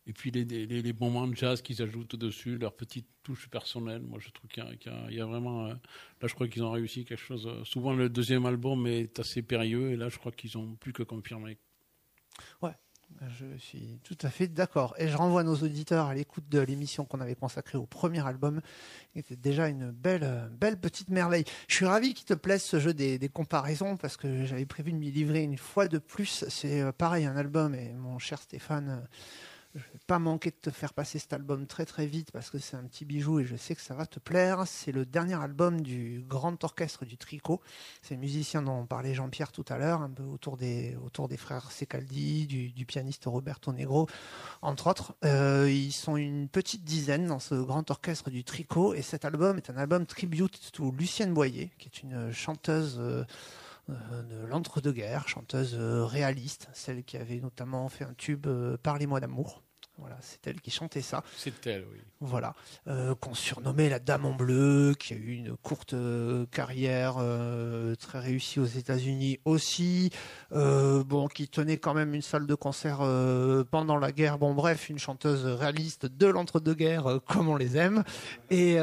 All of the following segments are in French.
Et puis les moments de jazz qu'ils ajoutent dessus, leur petite touche personnelle. Moi, je trouve qu'il y a vraiment... là, je crois qu'ils ont réussi quelque chose. Souvent, le deuxième album est assez périlleux, et là, je crois qu'ils ont plus que confirmé. Ouais, je suis tout à fait d'accord. Et je renvoie nos auditeurs à l'écoute de l'émission qu'on avait consacrée au premier album, qui était déjà une belle petite merveille. Je suis ravi qu'il te plaise ce jeu des comparaisons, parce que j'avais prévu de m'y livrer une fois de plus. C'est pareil, un album, et mon cher Stéphane... je ne vais pas manquer de te faire passer cet album très très vite parce que c'est un petit bijou et je sais que ça va te plaire. C'est le dernier album du Grand Orchestre du Tricot. C'est le musicien dont parlait Jean-Pierre tout à l'heure, un peu autour des frères Secaldi, du pianiste Roberto Negro, entre autres. Ils sont une petite dizaine dans ce Grand Orchestre du Tricot et cet album est un album tribute to Lucienne Boyer, qui est une chanteuse... de l'entre-deux-guerres, chanteuse réaliste, celle qui avait notamment fait un tube Parlez-moi d'amour. Voilà, c'est elle qui chantait ça. C'est elle, oui. Voilà, qu'on surnommait la Dame en bleu, qui a eu une courte carrière très réussie aux États-Unis aussi. Qui tenait quand même une salle de concert pendant la guerre. Bon, bref, une chanteuse réaliste de l'entre-deux-guerres, comme on les aime. Et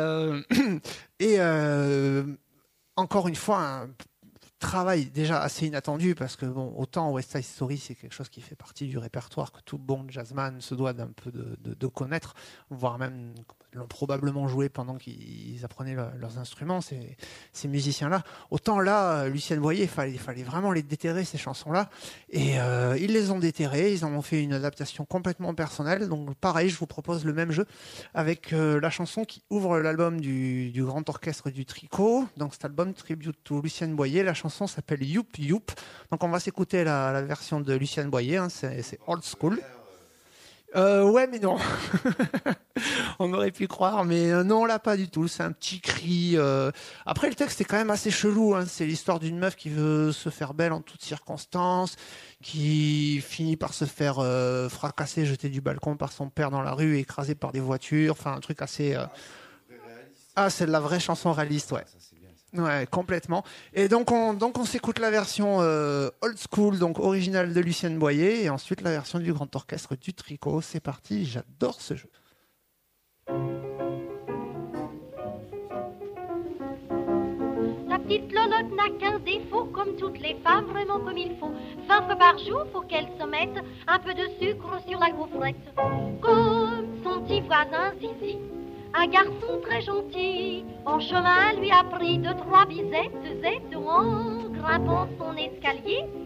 encore une fois, un travail déjà assez inattendu parce que autant West Side Story c'est quelque chose qui fait partie du répertoire que tout bon jazzman se doit d'un peu de connaître, voire même l'ont probablement joué pendant qu'ils apprenaient leurs instruments, ces musiciens-là. Autant là, Lucienne Boyer, il fallait vraiment les déterrer, ces chansons-là, et ils les ont déterrées, ils en ont fait une adaptation complètement personnelle. Donc pareil, je vous propose le même jeu avec la chanson qui ouvre l'album du Grand Orchestre du Tricot. Donc cet album tribute to Lucienne Boyer, la chanson s'appelle Youp Youp. Donc on va s'écouter la version de Lucienne Boyer, hein, c'est old school. Ouais, mais non. On aurait pu croire, mais non, là, pas du tout. C'est un petit cri. Après, le texte est quand même assez chelou. Hein. C'est l'histoire d'une meuf qui veut se faire belle en toutes circonstances, qui finit par se faire fracasser, jeter du balcon par son père dans la rue, écrasé par des voitures. Enfin, un truc assez... Ah, c'est de la vraie chanson réaliste, ouais. Ouais, complètement. Et donc on s'écoute la version old school, donc originale de Lucienne Boyer, et ensuite la version du Grand Orchestre du Tricot. C'est parti, j'adore ce jeu. La petite Lolotte n'a qu'un défaut, comme toutes les femmes, vraiment comme il faut. 20 fois par jour, faut qu'elle se mette un peu de sucre sur la gaufrette. Comme son petit voisin Zizi, un garçon très gentil, en chemin lui a pris 2-3 bisettes, en grimpant son escalier.